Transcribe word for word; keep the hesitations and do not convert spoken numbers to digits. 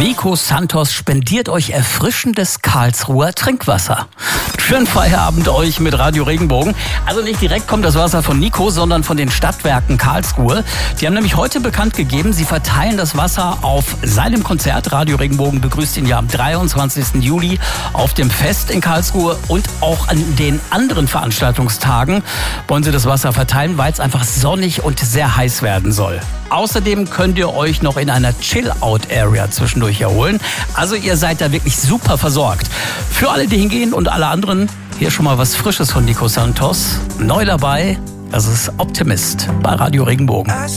Nico Santos spendiert euch erfrischendes Karlsruher Trinkwasser. Schönen Feierabend euch mit Radio Regenbogen. Also nicht direkt kommt das Wasser von Nico, sondern von den Stadtwerken Karlsruhe. Die haben nämlich heute bekannt gegeben, sie verteilen das Wasser auf seinem Konzert. Radio Regenbogen begrüßt ihn ja am dreiundzwanzigsten Juli auf dem Fest in Karlsruhe und auch an den anderen Veranstaltungstagen wollen sie das Wasser verteilen, weil es einfach sonnig und sehr heiß werden soll. Außerdem könnt ihr euch noch in einer Chill-Out-Area zwischendurch erholen. Also ihr seid da wirklich super versorgt. Für alle, die hingehen und alle anderen, hier schon mal was Frisches von Nico Santos. Neu dabei, das ist Optimist bei Radio Regenbogen.